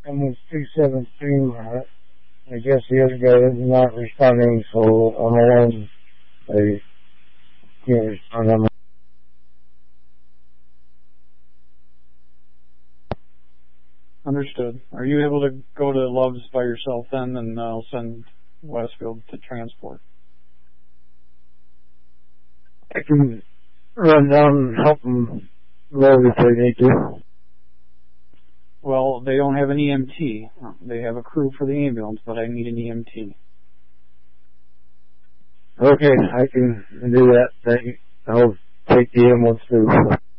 I'm with 217. I guess the other guy is not responding, so I'm alone. I can't respond on my... Understood. Are you able to go to Love's by yourself then, and I'll send Westfield to transport? I can run down and help them load if they need to. Well, they don't have an EMT. They have a crew for the ambulance, but I need an EMT. Okay, I can do that. I'll take the ambulance too.